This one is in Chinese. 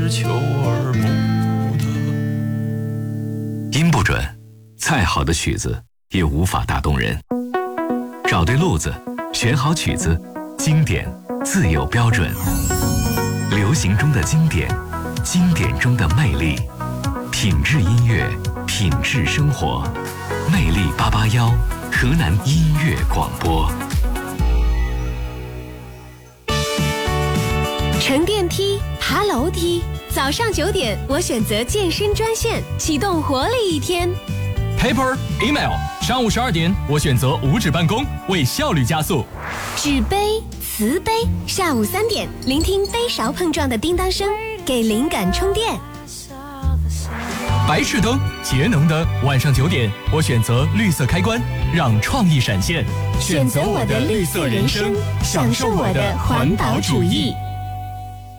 求而不得。 音不准，再好的曲子也无法打动人。找对路子，选好曲子，经典自有标准。流行中的经典，经典中的魅力，品质音乐，品质生活。魅力881，河南音乐广播。 乘电梯，爬楼梯，早上9点，我选择健身专线，启动活力一天。 Paper, email， 上午12点，我选择无纸办公，为效率加速。 纸杯、瓷杯，下午3点，聆听杯勺碰撞的叮当声，给灵感充电。 白炽灯，节能灯，晚上9点，我选择绿色开关，让创意闪现。 选择我的绿色人生，享受我的环保主义。